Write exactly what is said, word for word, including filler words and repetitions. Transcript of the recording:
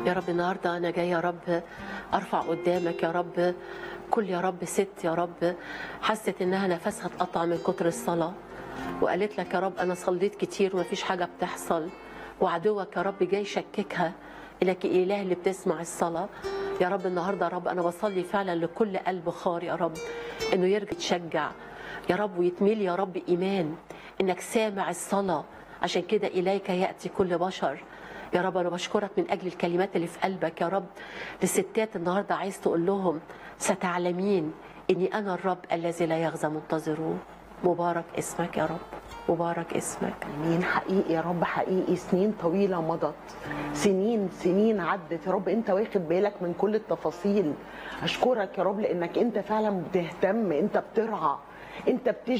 يا رب النهارده انا جايه يا رب ارفع قدامك يا رب كل يا رب ست يا رب حست انها نفسها اتقطع من كتر الصلاه، وقالت لك يا رب انا صليت كتير ومفيش حاجه بتحصل، وعدوك يا رب جاي يشككها انك الاله اللي بتسمع الصلاه. يا رب النهارده يا رب انا بصلي فعلا لكل قلب خار يا رب انه يرجع يتشجع يا رب ويتميل يا رب ايمان انك سامع الصلاه، عشان كده اليك ياتي كل بشر. يا رب انا بشكرك من اجل الكلمات اللي في قلبك يا رب للستات النهارده، عايز تقول لهم ستعلمين اني انا الرب الذي لا يغزى منتظروه. مبارك اسمك يا رب، مبارك اسمك. امين. حقيقي يا رب، حقيقي سنين طويله مضت، سنين سنين عدت يا رب، انت واخد بالك من كل التفاصيل. اشكرك يا رب لانك انت فعلا بتهتم، انت بترعى، انت بتشبع